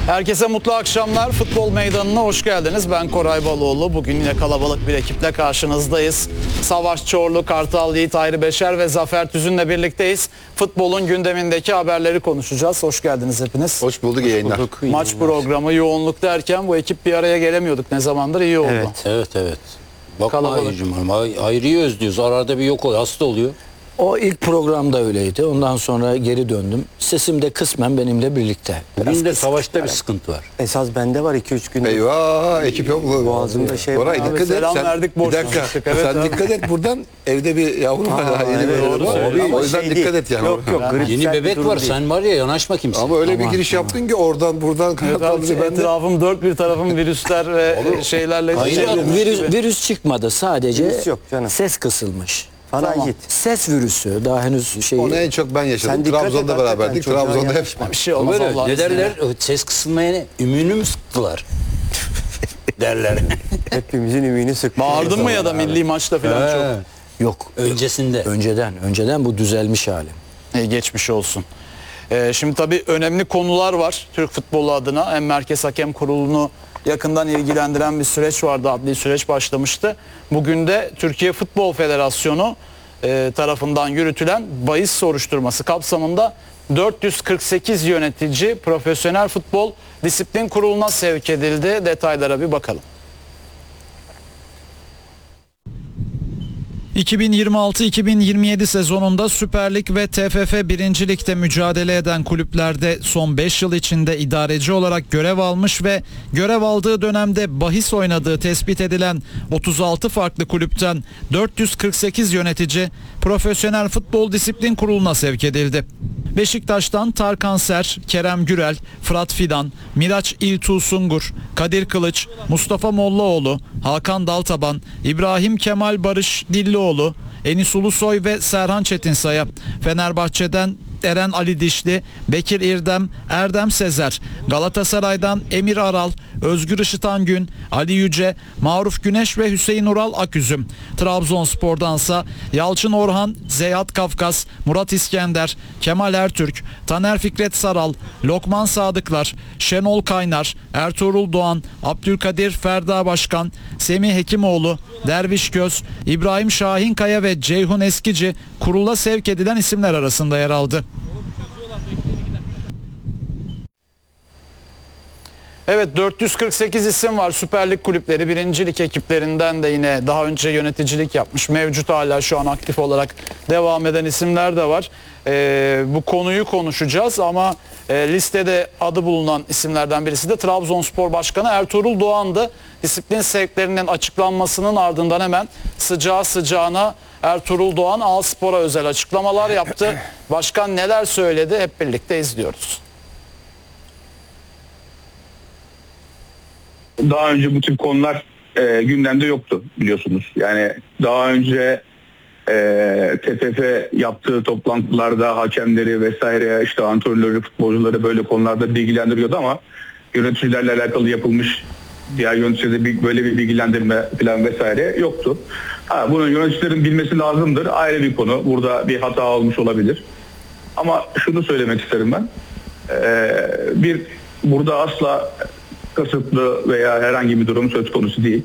Herkese mutlu akşamlar. Futbol Meydanı'na hoş geldiniz. Ben Koray Baloğlu. Bugün yine kalabalık bir ekiple karşınızdayız. Savaş Çorlu, Kartal Yiğit, Hayri Beşer ve Zafer Tüzün'le birlikteyiz. Futbolun gündemindeki haberleri konuşacağız. Hoş geldiniz hepiniz. Hoş bulduk, iyi yayınlar. Maç programı, yoğunluk derken bu ekip bir araya gelemiyorduk. Ne zamandır iyi oldu. Evet. Bakma Hayri'yi özlüyoruz. Arada bir yok oluyor, hasta oluyor. O ilk programda öyleydi. Ondan sonra geri döndüm. Sesim de kısmen benimle birlikte. Bugün de Savaş'ta bir sıkıntı var. Esas bende var 2-3 gün. Eyvah, ekip yok mu? Boğazımda şey Koray var. dikkat et. Selam verdik, boş bir dakika. konuştuk. Evet, Sen abi. dikkat et buradan. Evde bir yavrum var. Daha yeni evet, bir doğru var. söylüyorsun. O yüzden dikkat et yani. Yok gripsel Yeni bebek durum var. değil. Sen var ya, yanaşma kimse. Ama öyle bir giriş yaptın ki oradan buradan Evet kanatlandı. abi, Ben de etrafım dört bir tarafım virüsler ve şeylerle. Hayır, Virüs çıkmadı. Sadece Virüs yok canım. ses kısılmış. Parazit. Ses virüsü. Daha henüz şey. onu en çok ben yaşadım. Sen dikkat et, Trabzon'da hakikaten beraberdik. çocuğa Trabzon'da hep yanaşma. Bir şey olmaz Böyle Allah'ın ne izniyle. derler? Ses kısılmaya ne? Ümünü mü sıktılar? derler. Hepimizin ümüğünü sıktı. Bağırdın mı ya da milli maçta falan çok? Yok. Öncesinde. Önceden bu düzelmiş hali. Geçmiş olsun. Şimdi tabii önemli konular var Türk futbolu adına. Hem Merkez Hakem Kurulu'nu yakından ilgilendiren bir süreç vardı. Adli süreç başlamıştı. Bugün de Türkiye Futbol Federasyonu tarafından yürütülen bahis soruşturması kapsamında 448 yönetici Profesyonel Futbol Disiplin Kurulu'na sevk edildi. Detaylara bir bakalım. 2026-2027 sezonunda Süper Lig ve TFF 1. Lig'de mücadele eden kulüplerde son 5 yıl içinde idareci olarak görev almış ve görev aldığı dönemde bahis oynadığı tespit edilen 36 farklı kulüpten 448 yönetici Profesyonel Futbol Disiplin Kurulu'na sevk edildi. Beşiktaş'tan Tarkan Ser, Kerem Gürel, Fırat Fidan, Miraç İltuğ Sungur, Kadir Kılıç, Mustafa Mollaoğlu, Hakan Daltaban, İbrahim Kemal Barış Dillioğlu, Enis Ulusoy ve Serhan Çetinsay'a, Fenerbahçe'den Eren Ali Dişli, Bekir İrdem, Erdem Sezer, Galatasaray'dan Emir Aral, Özgür Işıtan Gün, Ali Yüce, Maruf Güneş ve Hüseyin Ural Aküzüm. Trabzonspor'dansa Yalçın Orhan, Zeyat Kafkas, Murat İskender, Kemal Ertürk, Taner Fikret Saral, Lokman Sadıklar, Şenol Kaynar, Ertuğrul Doğan, Abdülkadir Ferda Başkan, Semih Hekimoğlu, Derviş Göz, İbrahim Şahinkaya ve Ceyhun Eskici kurula sevk edilen isimler arasında yer aldı. Evet, 448 isim var. Süper Lig kulüpleri, 1. Lig ekiplerinden de yine daha önce yöneticilik yapmış, mevcut hala şu an aktif olarak devam eden isimler de var. Bu konuyu konuşacağız ama listede adı bulunan isimlerden birisi de Trabzonspor Başkanı Ertuğrul Doğan'dı. Disiplin sevklerinin açıklanmasının ardından hemen sıcağı sıcağına Ertuğrul Doğan A-Spor'a özel açıklamalar yaptı. Başkan neler söyledi, hep birlikte izliyoruz. Daha önce bu tip konular gündemde yoktu biliyorsunuz. Yani daha önce TFF yaptığı toplantılarda hakemleri vesaire, işte antrenörleri, futbolcuları böyle konularda bilgilendiriyordu ama yöneticilerle alakalı yapılmış diğer yöneticilerde böyle bir bilgilendirme falan vesaire yoktu. Bunu yöneticilerin bilmesi lazımdır. Ayrı bir konu. Burada bir hata olmuş olabilir. Ama şunu söylemek isterim ben. Burada asla kasıtlı veya herhangi bir durum söz konusu değil.